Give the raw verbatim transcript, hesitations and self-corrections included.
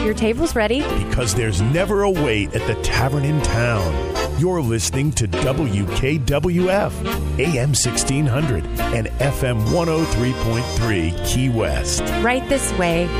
your tables ready. Because there's never a wait at the tavern in town. You're listening to W K W F, A M sixteen hundred and F M one oh three point three Key West. Right this way.